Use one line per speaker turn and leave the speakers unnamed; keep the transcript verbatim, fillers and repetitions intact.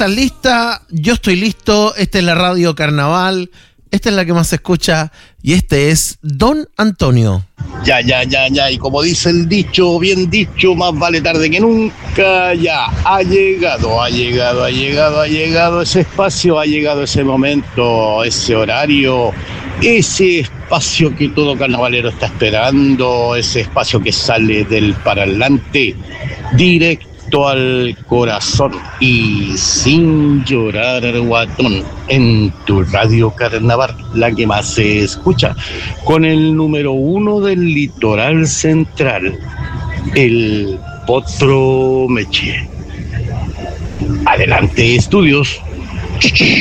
estás lista, yo estoy listo, esta es la Radio Carnaval, esta es la que más se escucha y este es Don Antonio.
Ya, ya, ya, ya, y como dice el dicho, bien dicho, más vale tarde que nunca, ya, ha llegado, ha llegado, ha llegado, ha llegado ese espacio, ha llegado ese momento, ese horario, ese espacio que todo carnavalero está esperando, ese espacio que sale del parlante, directo al corazón y sin llorar al guatón, en tu Radio Carnaval, la que más se escucha, con el número uno del litoral central, el Potro Meche. Adelante, estudios.